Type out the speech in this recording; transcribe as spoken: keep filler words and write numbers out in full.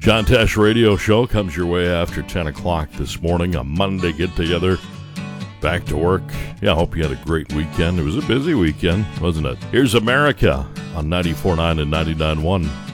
John Tesh Radio Show comes your way after ten o'clock this morning, a Monday get-together. Back to work. Yeah, I hope you had a great weekend. It was a busy weekend, wasn't it? Here's America on ninety-four point nine and ninety-nine point one.